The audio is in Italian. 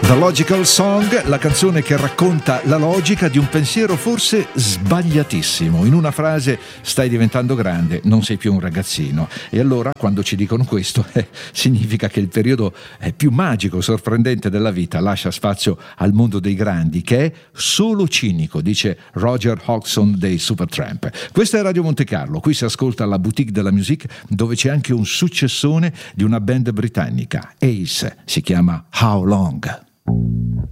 The Logical Song, la canzone che racconta la logica di un pensiero forse sbagliatissimo. In una frase: stai diventando grande, non sei più un ragazzino. E allora, quando ci dicono questo, significa che il periodo più magico, sorprendente della vita lascia spazio al mondo dei grandi, che è solo cinico, dice Roger Hodgson dei Supertramp. Questa è Radio Monte Carlo, qui si ascolta la boutique della musique, dove c'è anche un successone di una band britannica, Ace, si chiama How Long.